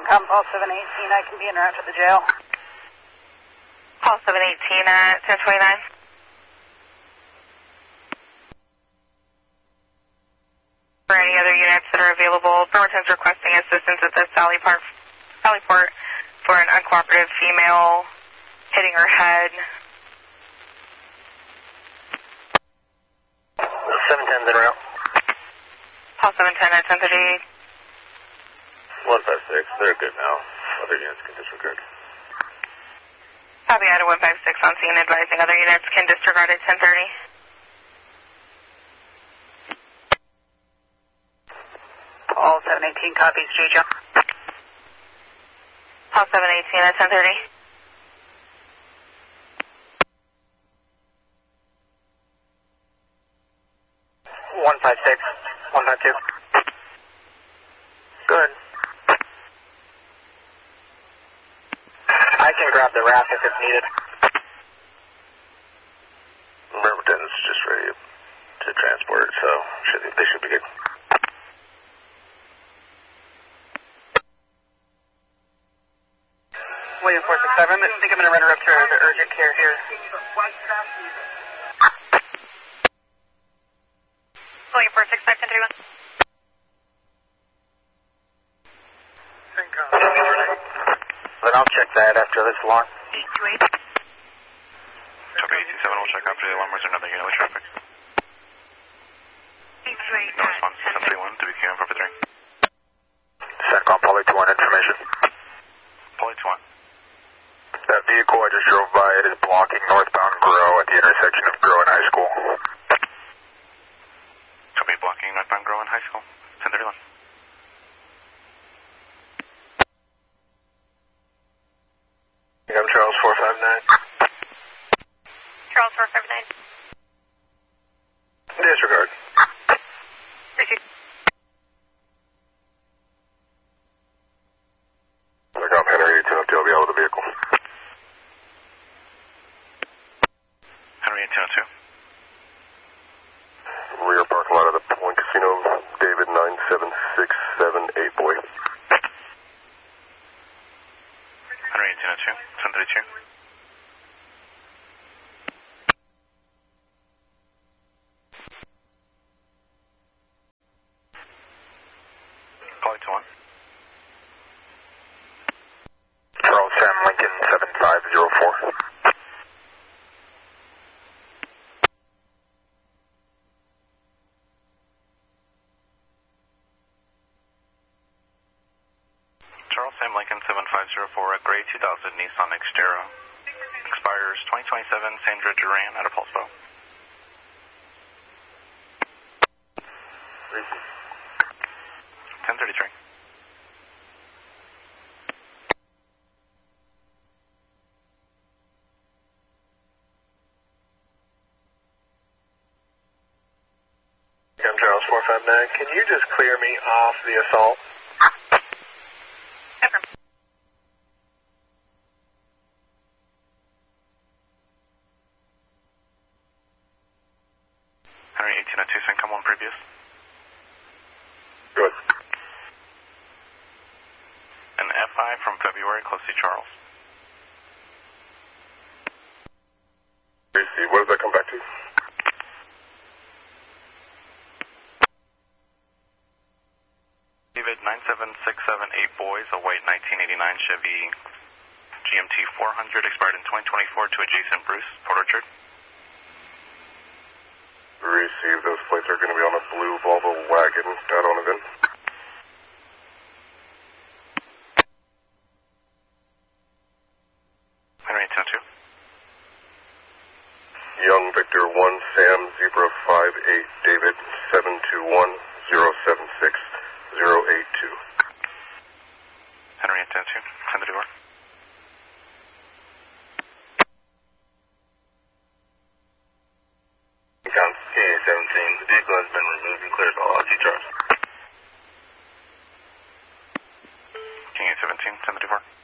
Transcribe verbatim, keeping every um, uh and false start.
Com Paul seven eighteen, I can be en route to the jail. Paul seven eighteen at ten twenty-nine. For any other units that are available, Bremerton's requesting assistance at the Sally Park, Sally Port for an uncooperative female hitting her head. seven ten's en route. Paul seven ten at ten thirty-eight. one five six, they're good now. Other units can disregard. Copy out of one five six on scene, advising other units can disregard at ten thirty. Paul seven eighteen copies, J. John. Paul seven eighteen at ten thirty. one five six, one five two. Good. I can grab the wrap if it's needed. Bremerton's just ready to transport it, so should, they should be good. William four six seven, I think I'm going to run her up to the urgent care here. William four six five, ten thirty-one. Then I'll check that after this alarm. eight two eight. Copy eight two seven, we'll check after the alarm. Was there another unit with traffic? eight two eight. No response, ten thirty-one, W Q M four four three. SATCOM Poly two one information. Poly two one. That vehicle I just drove by, it is blocking northbound Grow at the intersection of Grow and High School. Copy blocking northbound Grow and High School, ten thirty-one. I'm Charles four five nine. Charles four five nine. Disregard. Received. SATCOM Henry eight two up T L B L with the vehicle. Henry eight two oh two. Rear parking lot of the Point Casino, David nine seven six seven eight boy. Henry eight two oh two, ten thirty-two. Poly two one. Charles Sam Lincoln seven five zero four. Charles Sam Lincoln seven five zero four, a gray two thousand Nissan Xterra. Expires twenty twenty-seven, Sandra Duran at a Pulsebo. ten thirty-three. I'm Charles four five nine. Can you just clear me off the assault? Henry eighteen oh two, Syncom one previous. Good. An F I from February, close to Charles. Receive. What does that come back to? David nine seven six seven eight boys, a white nineteen eighty-nine Chevy G M T four hundred, expired in twenty twenty-four to adjacent Bruce, Port Orchard. Receive. Those plates are going to be on a blue Volvo wagon out on a VIN. Henry eight two oh two. Young Victor one Sam Zebra five eight David seven two one zero seven six zero eight two. Henry eight two oh two, ten thirty-four. Count K A seventeen. The vehicle has been removed and cleared all L G Charles. King eight seventeen, ten thirty-four.